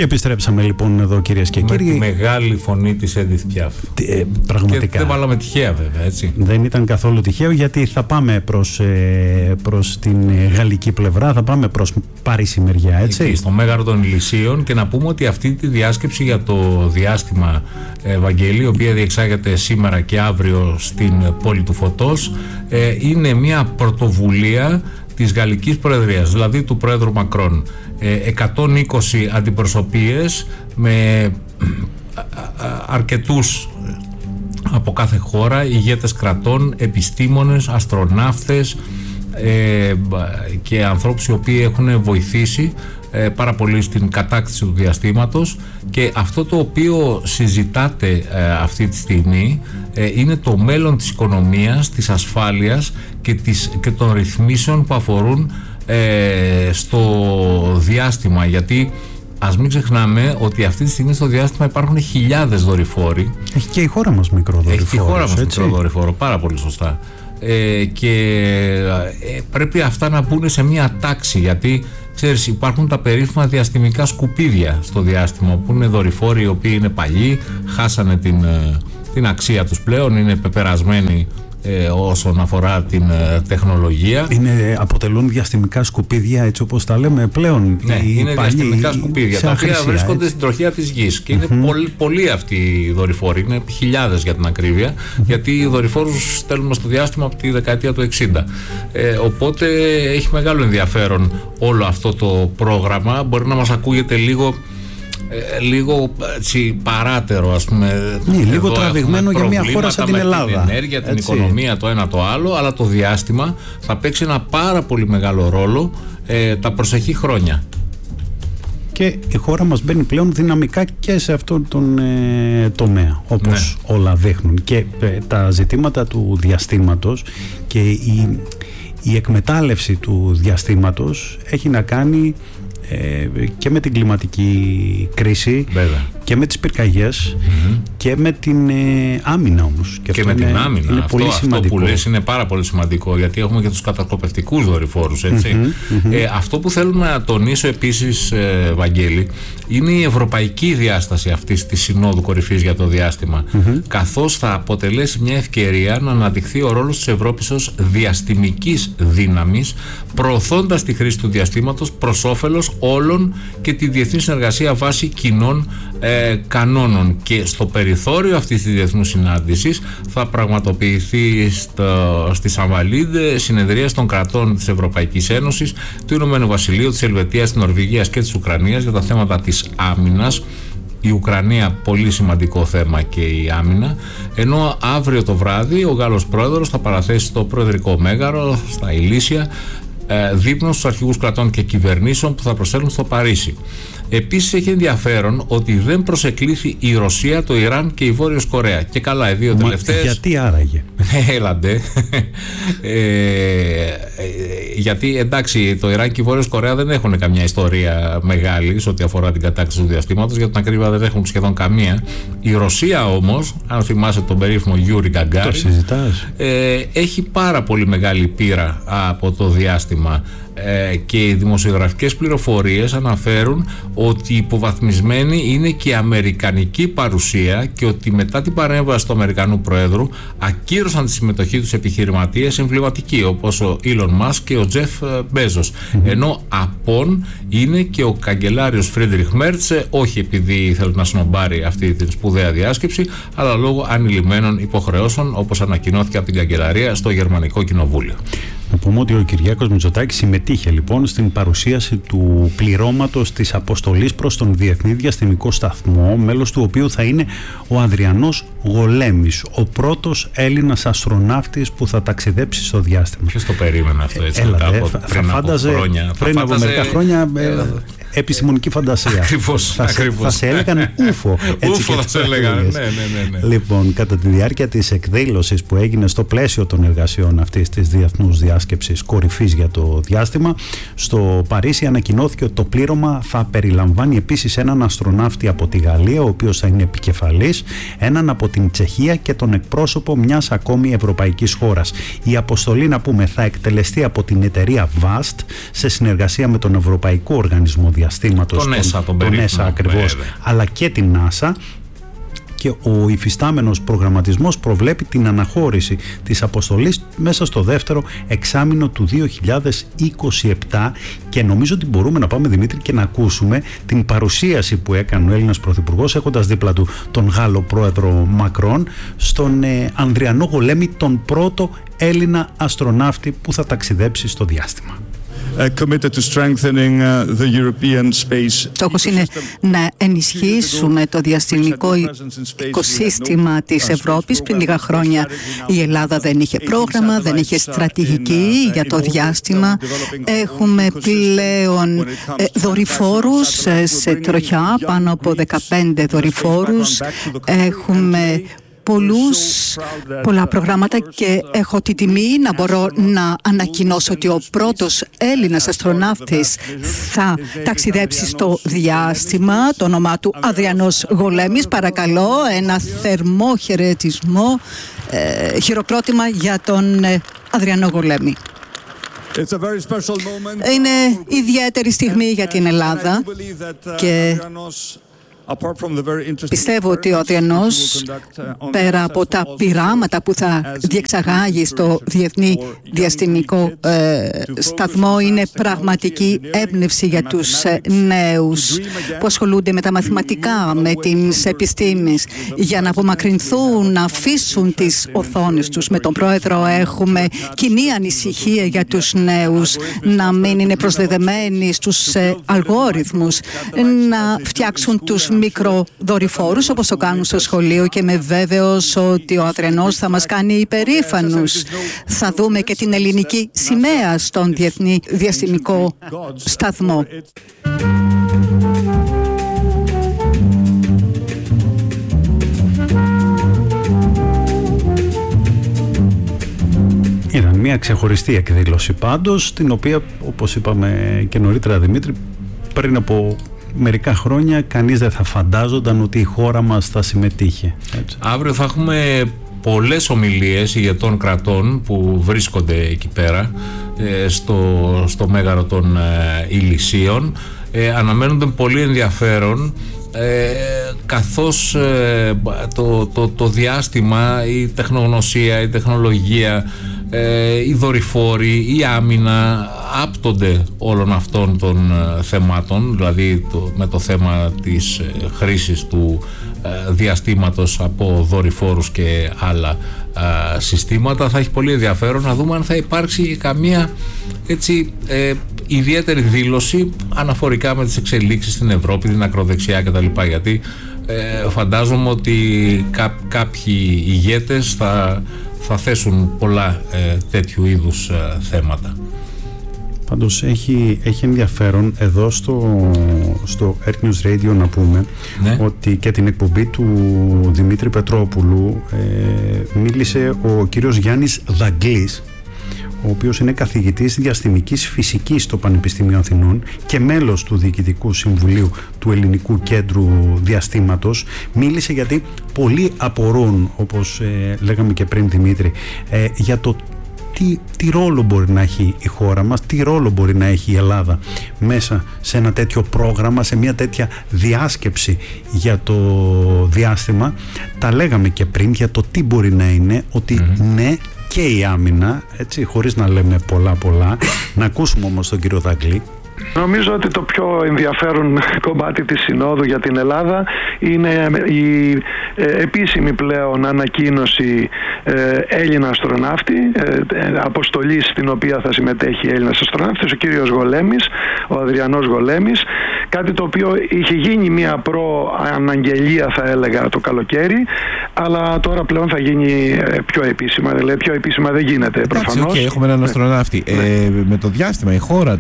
επιστρέψαμε λοιπόν εδώ, κυρίες και κύριοι. Με τη μεγάλη φωνή της Edith Piaf. Πραγματικά. Και δεν βάλαμε τυχαία, βέβαια, έτσι. Δεν ήταν καθόλου τυχαίο, γιατί θα πάμε προς την γαλλική πλευρά, θα πάμε προς Παρίσι μεριά, έτσι. Εκεί, στο Μέγαρο των Ηλυσίων, και να πούμε ότι αυτή τη διάσκεψη για το διάστημα, Βαγγέλη, η οποία διεξάγεται σήμερα και αύριο στην πόλη του Φωτός, είναι μια πρωτοβουλία της Γαλλικής Προεδρίας, δηλαδή του Πρόεδρου Μακρόν. 120 αντιπροσωπείες με αρκετούς από κάθε χώρα, ηγέτες κρατών, επιστήμονες, αστροναύτες και ανθρώπους οι οποίοι έχουν βοηθήσει πάρα πολύ στην κατάκτηση του διαστήματος. Και αυτό το οποίο συζητάτε αυτή τη στιγμή είναι το μέλλον της οικονομίας, της ασφάλειας και των ρυθμίσεων που αφορούν στο διάστημα, γιατί ας μην ξεχνάμε ότι αυτή τη στιγμή στο διάστημα υπάρχουν χιλιάδες δορυφόροι. Έχει και η χώρα μας μικρό δορυφόρο. Έχει και η χώρα μας μικρό δορυφόρο, πάρα πολύ σωστά. Και πρέπει αυτά να μπουν σε μια τάξη, γιατί ξέρεις, υπάρχουν τα περίφημα διαστημικά σκουπίδια στο διάστημα, που είναι δορυφόροι οι οποίοι είναι παλιοί, χάσανε την αξία τους πλέον, είναι πεπερασμένοι όσον αφορά την τεχνολογία. Αποτελούν διαστημικά σκουπίδια, έτσι όπως τα λέμε πλέον. Ναι, είναι διαστημικά σκουπίδια, τα οποία βρίσκονται στην τροχιά της Γης. Και είναι πολλοί αυτοί οι δορυφόροι, είναι χιλιάδες για την ακρίβεια, γιατί οι δορυφόρους στέλνουμε στο διάστημα από τη δεκαετία του 60. Οπότε έχει μεγάλο ενδιαφέρον όλο αυτό το πρόγραμμα. Μπορεί να μας ακούγεται λίγο έτσι, παράτερο, ας πούμε. Λίγο τραβηγμένο για μια χώρα σαν την Ελλάδα. Την ενέργεια, την οικονομία, το ένα το άλλο, αλλά το διάστημα θα παίξει ένα πάρα πολύ μεγάλο ρόλο τα προσεχή χρόνια. Και η χώρα μας μπαίνει πλέον δυναμικά και σε αυτόν τον τομέα, όπως όλα δείχνουν. Και τα ζητήματα του διαστήματος και η εκμετάλλευση του διαστήματος έχει να κάνει και με την κλιματική κρίση, βέβαια, και με τις πυρκαγιές, και με την άμυνα όμως. Και με την άμυνα. Είναι πολύ σημαντικό. Αυτό που λες είναι πάρα πολύ σημαντικό, γιατί έχουμε και τους κατασκοπευτικούς δορυφόρους, έτσι. Αυτό που θέλω να τονίσω επίσης, Βαγγέλη, είναι η ευρωπαϊκή διάσταση αυτής της Συνόδου Κορυφής για το διάστημα, καθώς θα αποτελέσει μια ευκαιρία να αναδειχθεί ο ρόλος της Ευρώπης ως διαστημικής δύναμης, προωθώντας τη χρήση του διαστήματος προς όφελος όλων και τη διεθνή συνεργασία βάσει κοινών κανόνων. Και στο περιθώριο αυτής της διεθνούς συνάντησης θα πραγματοποιηθεί στη Σαμβαλίδε συνεδρίες των κρατών της Ευρωπαϊκής Ένωσης, του Ηνωμένου Βασιλείου, της Ελβετίας, της Νορβηγίας και της Ουκρανίας για τα θέματα της άμυνας. Η Ουκρανία, πολύ σημαντικό θέμα και η άμυνα, ενώ αύριο το βράδυ ο Γάλλος πρόεδρος θα παραθέσει στο Προεδρικό Μέγαρο, στα Ηλίσια, δείπνο στους αρχηγούς κρατών και κυβερνήσεων που θα προσέλθουν στο Παρίσι. Επίσης έχει ενδιαφέρον ότι δεν προσεκλήθη η Ρωσία, το Ιράν και η Βόρειος Κορέα. Και καλά, οι δύο τελευταίες. Γιατί άραγε? Έλαντε. Γιατί εντάξει, το Ιράν και η Βόρειος Κορέα δεν έχουν καμιά ιστορία μεγάλη σε ό,τι αφορά την κατάκτηση του διαστήματος, για την ακρίβεια δεν έχουν σχεδόν καμία. Η Ρωσία όμως, αν θυμάσαι τον περίφημο Γιούρι Γκαγκάριν, έχει πάρα πολύ μεγάλη πείρα από το διάστημα. Και οι δημοσιογραφικές πληροφορίες αναφέρουν ότι υποβαθμισμένη είναι και η αμερικανική παρουσία, και ότι μετά την παρέμβαση του Αμερικανού Προέδρου ακύρωσαν τη συμμετοχή τους επιχειρηματίες εμβληματικοί, όπως ο Elon Musk και ο Jeff Bezos. Ενώ απόν είναι και ο καγκελάριος Φρίντριχ Μέρτσε, όχι επειδή θέλει να σνομπάρει αυτή την σπουδαία διάσκεψη, αλλά λόγω ανηλυμένων υποχρεώσεων, όπως ανακοινώθηκε από την καγκελαρία στο Γερμανικό Κοινοβούλιο. Να πούμε ότι ο Κυριάκος Μητσοτάκης συμμετείχε λοιπόν στην παρουσίαση του πληρώματος της αποστολής προς τον Διεθνή Διαστημικό Σταθμό, μέλος του οποίου θα είναι ο Ανδριανός Γολέμης, ο πρώτος Έλληνας αστροναύτης που θα ταξιδέψει στο διάστημα. Ποιος το περίμενε αυτό, έτσι, πριν από μερικά χρόνια, επιστημονική φαντασία. Ακριβώς. Θα σε έλεγαν ούφο. Ούφο θα σε έλεγαν, ναι. Λοιπόν, κατά τη διάρκεια της εκδήλωσης που έγινε στο πλαίσιο των εργασιών αυτής της διεθνούς διάσκεψης κορυφής για το διάστημα, στο Παρίσι ανακοινώθηκε ότι το πλήρωμα θα περιλαμβάνει επίσης έναν αστροναύτη από τη Γαλλία, ο οποίος θα είναι επικεφαλής, έναν από την Τσεχία και τον εκπρόσωπο μιας ακόμη ευρωπαϊκής χώρας. Η αποστολή, να πούμε, θα εκτελεστεί από την εταιρεία VAST σε συνεργασία με τον Ευρωπαϊκό Οργανισμό Διαστήματος διαστήματος, τον ESA ακριβώς, αλλά και την NASA. Και ο υφιστάμενος προγραμματισμός προβλέπει την αναχώρηση της αποστολής μέσα στο δεύτερο εξάμηνο του 2027 και νομίζω ότι μπορούμε να πάμε, Δημήτρη, και να ακούσουμε την παρουσίαση που έκανε ο Έλληνας Πρωθυπουργός έχοντας δίπλα του τον Γάλλο πρόεδρο Μακρόν στον Ανδριανό Γολέμη, τον πρώτο Έλληνα αστροναύτη που θα ταξιδέψει στο διάστημα. Στόχος είναι να ενισχύσουμε το διαστημικό οικοσύστημα της Ευρώπης. Πριν λίγα χρόνια η Ελλάδα δεν είχε πρόγραμμα, δεν είχε στρατηγική για το διάστημα. Έχουμε πλέον δορυφόρους σε τροχιά, πάνω από 15 δορυφόρους. Έχουμε πολλά προγράμματα και έχω τη τιμή να μπορώ να ανακοινώσω ότι ο πρώτος Έλληνας αστροναύτης θα ταξιδέψει στο διάστημα. Το όνομά του Αδριανός Γολέμης. Παρακαλώ, ένα θερμό χαιρετισμό, χειροκρότημα για τον Αδριανό Γολέμη. Είναι ιδιαίτερη στιγμή για την Ελλάδα και πιστεύω ότι ο Αδριανός, πέρα από τα πειράματα που θα διεξαγάγει στο Διεθνή Διαστημικό Σταθμό, είναι πραγματική έμπνευση για τους νέους που ασχολούνται με τα μαθηματικά, με τις επιστήμες, για να απομακρυνθούν, να αφήσουν τις οθόνες τους. Με τον Πρόεδρο έχουμε κοινή ανησυχία για τους νέους, να μην είναι προσδεδεμένοι στους αλγόριθμους, να φτιάξουν τους μικροδορυφόρους όπως το κάνουν στο σχολείο, και είμαι βέβαιος ότι ο Αδριανός θα μας κάνει υπερήφανους. Θα δούμε και την ελληνική σημαία στον Διεθνή Διαστημικό Σταθμό. Ήταν μια ξεχωριστή εκδήλωση πάντως, την οποία, όπως είπαμε και νωρίτερα, Δημήτρη, πριν από μερικά χρόνια κανείς δεν θα φαντάζονταν ότι η χώρα μας θα συμμετείχε. Έτσι. Αύριο θα έχουμε πολλές ομιλίες ηγετών κρατών που βρίσκονται εκεί πέρα στο μέγαρο των Ηλυσίων. Αναμένονται πολύ ενδιαφέρον, καθώς το διάστημα, η τεχνογνωσία, η τεχνολογία, οι δορυφόροι, η άμυνα άπτονται όλων αυτών των θεμάτων, δηλαδή με το θέμα της χρήσης του διαστήματος από δορυφόρους και άλλα συστήματα. Θα έχει πολύ ενδιαφέρον να δούμε αν θα υπάρξει καμία ιδιαίτερη δήλωση αναφορικά με τις εξελίξεις στην Ευρώπη, την ακροδεξιά κτλ. Γιατί φαντάζομαι ότι κάποιοι ηγέτες θα θέσουν πολλά τέτοιου είδους θέματα. Πάντως έχει ενδιαφέρον εδώ στο Earth News Radio να πούμε, ναι, ότι και την εκπομπή του Δημήτρη Πετρόπουλου μίλησε ο κύριος Γιάννης Δαγκλής, ο οποίος είναι καθηγητής διαστημικής φυσικής στο Πανεπιστήμιο Αθηνών και μέλος του Διοικητικού Συμβουλίου του Ελληνικού Κέντρου Διαστήματος. Μίλησε γιατί πολλοί απορούν, όπως λέγαμε και πριν, Δημήτρη, για το τι ρόλο μπορεί να έχει η χώρα μας, τι ρόλο μπορεί να έχει η Ελλάδα μέσα σε ένα τέτοιο πρόγραμμα, σε μια τέτοια διάσκεψη για το διάστημα. Τα λέγαμε και πριν για το τι μπορεί να είναι, ότι ναι, και η άμυνα, έτσι, χωρίς να λέμε πολλά. Να ακούσουμε όμως τον κύριο Δαγκλή. Νομίζω ότι το πιο ενδιαφέρον κομμάτι της Συνόδου για την Ελλάδα είναι η επίσημη πλέον ανακοίνωση Έλληνα αστροναύτη, αποστολή στην οποία θα συμμετέχει Έλληνας αστροναύτης, ο κύριος Γολέμης, ο Αδριανός Γολέμης, κάτι το οποίο είχε γίνει μια προαναγγελία, θα έλεγα, το καλοκαίρι, αλλά τώρα πλέον θα γίνει πιο επίσημα. Δηλαδή πιο επίσημα δεν γίνεται προφανώς. Έχουμε έναν αστροναύτη. Με το διάστημα η χώρα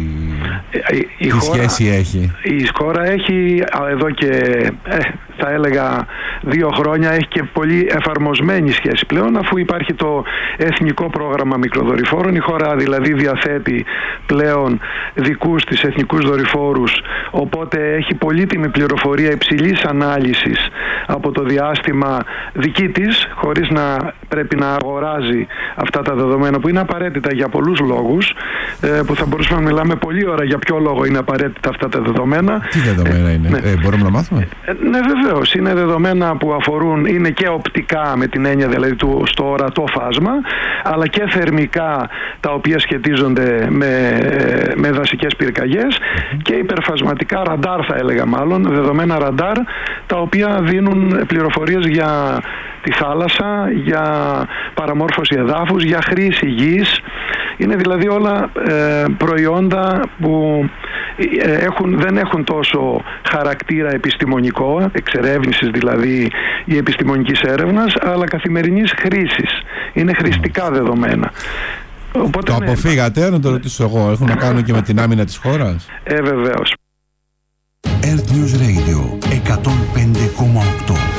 τι σχέση έχει? Η χώρα έχει εδώ και θα έλεγα 2 χρόνια έχει και πολύ εφαρμοσμένη σχέση πλέον, αφού υπάρχει το Εθνικό Πρόγραμμα Μικροδορυφόρων. Η χώρα δηλαδή διαθέτει πλέον δικούς της εθνικούς δορυφόρους, οπότε έχει πολύτιμη πληροφορία υψηλής ανάλυσης από το διάστημα δική της, χωρίς να πρέπει να αγοράζει αυτά τα δεδομένα που είναι απαραίτητα για πολλούς λόγους, που θα μπορούσαμε να μιλάμε πολλή ώρα για ποιο λόγο είναι απαραίτητα αυτά τα δεδομένα. Τι δεδομένα είναι, μπορούμε να μάθουμε? Ναι, βεβαίως. Είναι δεδομένα που αφορούν, είναι και οπτικά με την έννοια δηλαδή στο ορατό φάσμα, αλλά και θερμικά, τα οποία σχετίζονται με δασικές πυρκαγιές, και υπερφασματικά ραντάρ, θα έλεγα μάλλον, δεδομένα ραντάρ, τα οποία δίνουν πληροφορίες για τη θάλασσα, για παραμόρφωση εδάφους, για χρήση γης. Είναι δηλαδή όλα προϊόντα που δεν έχουν τόσο χαρακτήρα επιστημονικό, εξερεύνησης δηλαδή ή επιστημονικής έρευνας, αλλά καθημερινής χρήσης. Είναι χρηστικά δεδομένα. Οπότε, το αποφύγατε, να το ρωτήσω εγώ, έχουν να κάνουν και με την άμυνα της χώρας? Βεβαίως. Earth News Radio 105,8